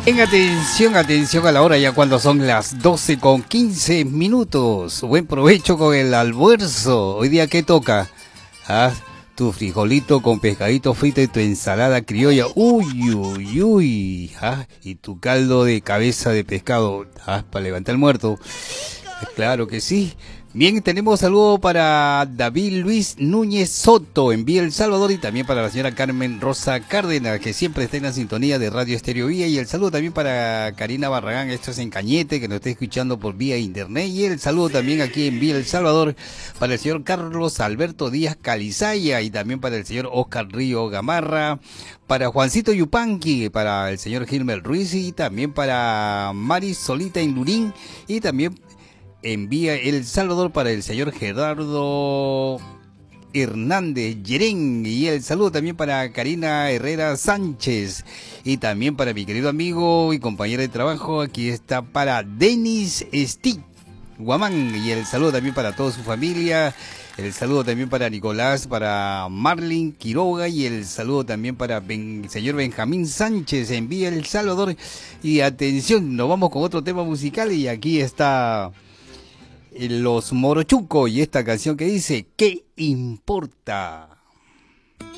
Atención, atención a la hora ya cuando son las 12:15. Buen provecho con el almuerzo. Hoy día, ¿qué toca? ¿Ah? Tu frijolito con pescadito frito y tu ensalada criolla. Uy, uy, uy. ¿Ah? Y tu caldo de cabeza de pescado. ¿Ah? Para levantar el muerto. Claro que sí. Bien, tenemos saludo para David Luis Núñez Soto en Vía El Salvador y también para la señora Carmen Rosa Cárdenas, que siempre está en la sintonía de Radio Estéreo Vía, y el saludo también para Karina Barragán, esto es en Cañete, que nos está escuchando por vía internet, y el saludo también aquí en Vía El Salvador para el señor Carlos Alberto Díaz Calizaya y también para el señor Oscar Río Gamarra, para Juancito Yupanqui, para el señor Gilmer Ruiz y también para Mari Solita Indurín y también envía El Salvador para el señor Gerardo Hernández Yerén y el saludo también para Karina Herrera Sánchez y también para mi querido amigo y compañero de trabajo, aquí está para Denis Stick Guamán y el saludo también para toda su familia, el saludo también para Nicolás, para Marlin Quiroga y el saludo también para señor Benjamín Sánchez en Vía El Salvador. Y atención, nos vamos con otro tema musical y aquí está Los Morochuco y esta canción que dice ¿qué importa?